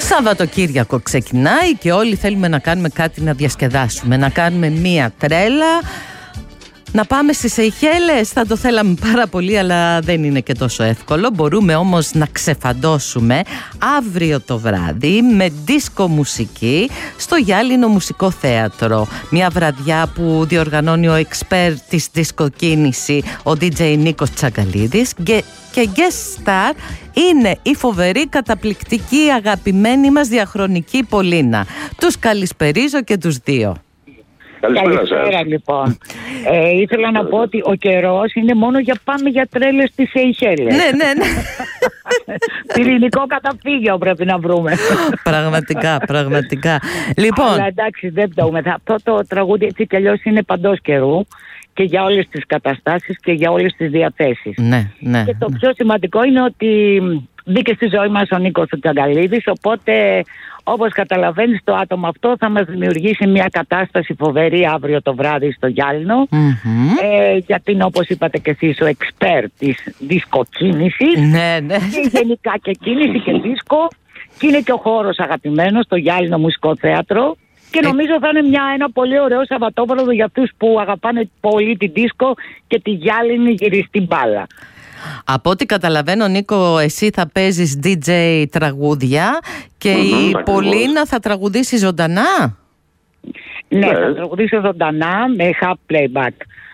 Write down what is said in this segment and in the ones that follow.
Σαββατοκύριακο ξεκινάει και όλοι θέλουμε να κάνουμε κάτι να διασκεδάσουμε, να κάνουμε μία τρέλα. Να πάμε στις Σεϊχέλες, θα το θέλαμε πάρα πολύ, αλλά δεν είναι και τόσο εύκολο. Μπορούμε όμως να ξεφαντώσουμε αύριο το βράδυ με δίσκο μουσική στο Γυάλινο Μουσικό Θέατρο. Μια βραδιά που διοργανώνει ο εξπέρ της δισκοκίνηση, ο DJ Νίκος Τσαγκαλίδης, και guest star είναι η φοβερή, καταπληκτική, αγαπημένη μας διαχρονική Πολίνα. Τους καλησπερίζω και τους δύο. Καλησπέρα λοιπόν. Ήθελα να πω ότι ο καιρός είναι μόνο για πάμε για τρέλες στις Σεϊχέλες. Ναι. Πυρηνικό καταφύγιο πρέπει να βρούμε. Πραγματικά. Λοιπόν. Αλλά εντάξει, δεν πτώουμε. Αυτό το τραγούδι έτσι κι αλλιώς είναι παντός καιρού και για όλες τις καταστάσεις και για όλες τις διαθέσεις. Ναι. Και το πιο σημαντικό είναι ότι μπήκε στη ζωή μας ο Νίκος Τσαγκαλίδης, οπότε όπως καταλαβαίνεις το άτομο αυτό θα μας δημιουργήσει μια κατάσταση φοβερή αύριο το βράδυ στο Γυάλινο, γιατί είναι, όπως είπατε και εσείς, ο εξπέρ της δισκοκίνησης. Ναι. Και γενικά και κίνηση και δίσκο, και είναι και ο χώρος αγαπημένος, το Γυάλινο Μουσικό Θέατρο. Και νομίζω θα είναι ένα πολύ ωραίο Σαββατόβραδο για αυτούς που αγαπάνε πολύ τη δίσκο και τη γυάλινη γυριστή μπάλα. Από ό,τι καταλαβαίνω, Νίκο, εσύ θα παίζεις DJ τραγούδια και η Πολίνα θα τραγουδήσει ζωντανά. Ναι, θα τραγουδήσω ζωντανά με half playback.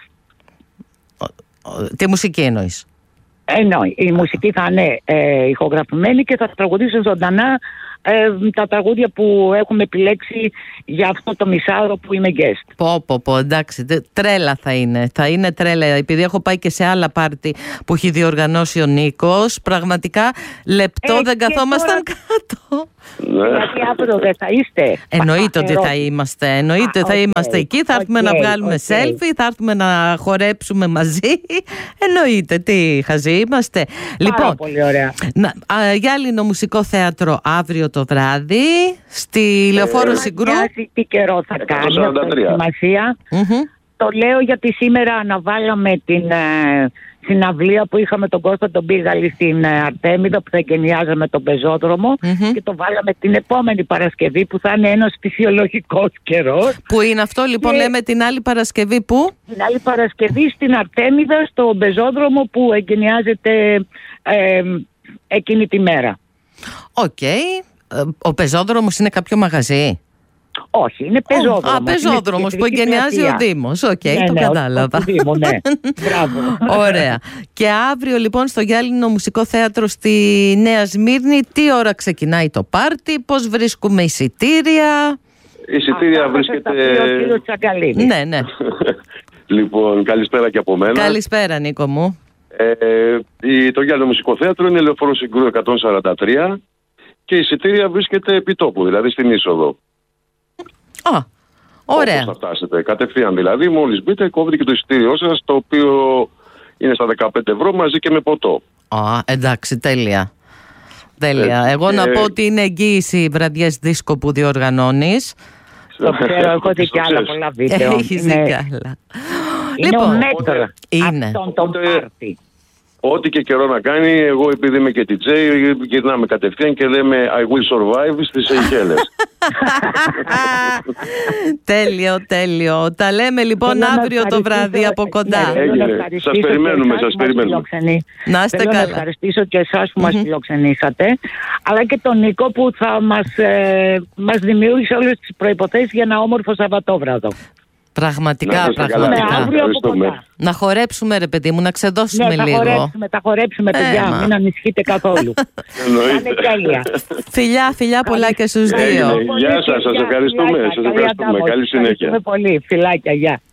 Τι μουσική εννοείς? Η μουσική θα είναι ηχογραφημένη και θα τραγουδήσω ζωντανά τα τραγούδια που έχουμε επιλέξει για αυτό το μισάωρο που είμαι guest. Πω, εντάξει, τρέλα θα είναι. Θα είναι τρέλα, επειδή έχω πάει και σε άλλα πάρτι που έχει διοργανώσει ο Νίκος. Πραγματικά λεπτό δεν καθόμασταν κάτω. Γιατί αύριο δεν θα είστε? Εννοείται ότι θα είμαστε. Θα είμαστε εκεί, θα έρθουμε να βγάλουμε selfie, θα έρθουμε να χορέψουμε μαζί. Εννοείται, τι χαζοί είμαστε. Λοιπόν, πολύ ωραία. Γυάλινο Μουσικό Θέατρο αύριο το βράδυ στη Λεωφόρο Συγκρού. Τι καιρό θα κάνει, αυτό έχει σημασία. Το λέω γιατί σήμερα αναβάλαμε την συναυλία που είχαμε τον Κώστα τον Πίγαλη στην Αρτέμιδα, που θα εγκαινιάζαμε τον πεζόδρομο, και το βάλαμε την επόμενη Παρασκευή που θα είναι ένας φυσιολογικός καιρός. Που είναι αυτό λοιπόν, λέμε την άλλη Παρασκευή που? Την άλλη Παρασκευή στην Αρτέμιδα, στο πεζόδρομο που εγκαινιάζεται εκείνη τη μέρα. Οκ. Ο πεζόδρομος είναι κάποιο μαγαζί? Όχι, είναι πεζόδρομος. Πεζόδρομος που εγκαινιάζει ο Δήμος. Το κατάλαβα. Μπράβο. Ωραία. Και αύριο λοιπόν στο Γυάλινο Μουσικό Θέατρο στη Νέα Σμύρνη, τι ώρα ξεκινάει το πάρτι, πώς βρίσκουμε εισιτήρια? Εισιτήρια βρίσκεται... Ο κύριος Τσαγκαλίδης. Ναι. Λοιπόν, καλησπέρα και από μένα. Καλησπέρα, Νίκο μου. Το Γυάλινο Μουσικό Θέατρο είναι Λεωφόρο Συγκρού 143 και η εισιτήρια βρίσκεται επί τόπου, δηλαδή στην είσοδο. Ωραία. Όπως θα φτάσετε, κατευθείαν δηλαδή, μόλις μπείτε, κόβετε και το εισιτήριό σας, το οποίο είναι στα 15 ευρώ μαζί και με ποτό. Εντάξει, τέλεια. Εγώ να πω ότι είναι εγγύηση οι βραδιές δίσκο που διοργανώνεις. Το ξέρω, έχω δει και άλλα πολλά βίντεο. Έχεις δει κι άλλα. Είναι ο μέτρο αυτόν τον πάρτι. Ό,τι και καιρό να κάνει, εγώ επειδή είμαι και DJ, γυρνάμε κατευθείαν και λέμε I will survive στις Σεϊχέλες. Τέλειο. Τα λέμε λοιπόν αύριο το βράδυ από κοντά. Σας περιμένουμε. Να είστε καλά. Να ευχαριστήσω και εσάς που μας φιλοξενήσατε, αλλά και τον Νίκο που θα μας δημιούργησε όλες τις προϋποθέσεις για ένα όμορφο Σαββατόβραδο. Πραγματικά. Να χορέψουμε, ρε παιδί μου, να ξεδώσουμε λίγο. Θα χορέψουμε, παιδιά, μην ανησυχείτε καθόλου. Φιλιά πολλά και στους δύο. Γεια σας, σας ευχαριστούμε. Καλή συνέχεια. Ευχαριστούμε πολύ. Φιλάκια, γεια.